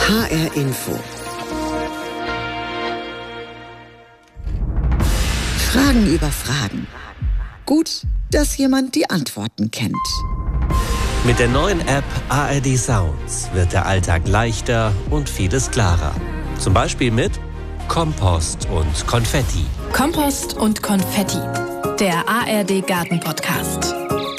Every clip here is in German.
HR Info. Fragen über Fragen. Gut, dass jemand die Antworten kennt. Mit der neuen App ARD Sounds wird der Alltag leichter und vieles klarer. Zum Beispiel mit Kompost und Konfetti. Kompost und Konfetti, der ARD Garten-Podcast.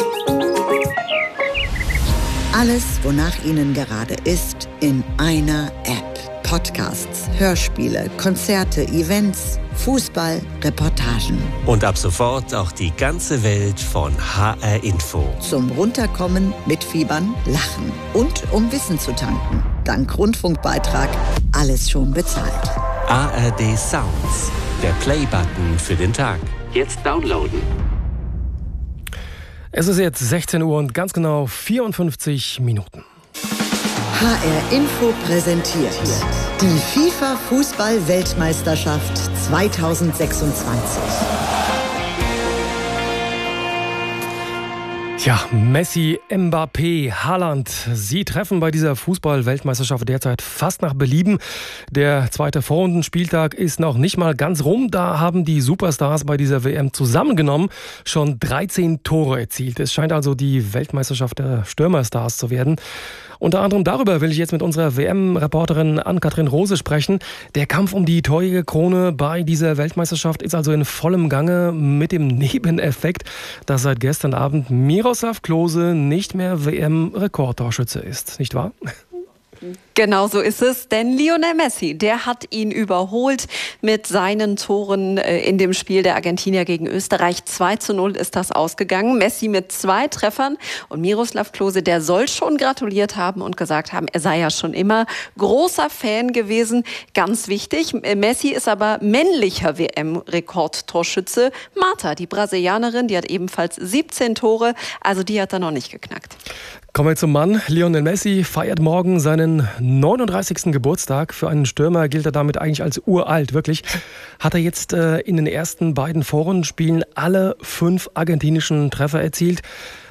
Alles, wonach Ihnen gerade ist, in einer App. Podcasts, Hörspiele, Konzerte, Events, Fußball, Reportagen. Und ab sofort auch die ganze Welt von HR Info. Zum Runterkommen, Mitfiebern, Lachen und um Wissen zu tanken. Dank Rundfunkbeitrag alles schon bezahlt. ARD Sounds, der Play-Button für den Tag. Jetzt downloaden. Es ist jetzt 16 Uhr und ganz genau 54 Minuten. HR Info präsentiert die FIFA-Fußball-Weltmeisterschaft 2026. Ja, Messi, Mbappé, Haaland, sie treffen bei dieser Fußball-Weltmeisterschaft derzeit fast nach Belieben. Der zweite Vorrundenspieltag ist noch nicht mal ganz rum. Da haben die Superstars bei dieser WM zusammengenommen schon 13 Tore erzielt. Es scheint also die Weltmeisterschaft der Stürmerstars zu werden. Unter anderem darüber will ich jetzt mit unserer WM-Reporterin Ann-Kathrin Rose sprechen. Der Kampf um die Torjägerkrone bei dieser Weltmeisterschaft ist also in vollem Gange mit dem Nebeneffekt, dass seit gestern Abend Miroslav Klose nicht mehr WM-Rekordtorschütze ist, nicht wahr? Genau so ist es, denn Lionel Messi, der hat ihn überholt mit seinen Toren in dem Spiel der Argentinier gegen Österreich. 2:0 ist das ausgegangen. Messi mit 2 Treffern und Miroslav Klose, der soll schon gratuliert haben und gesagt haben, er sei ja schon immer großer Fan gewesen. Ganz wichtig, Messi ist aber männlicher WM-Rekordtorschütze. Marta, die Brasilianerin, die hat ebenfalls 17 Tore, also die hat er noch nicht geknackt. Kommen wir zum Mann. Lionel Messi feiert morgen seinen 39. Geburtstag. Für einen Stürmer gilt er damit eigentlich als uralt, wirklich. Hat er jetzt in den ersten beiden Vorrundenspielen alle 5 argentinischen Treffer erzielt.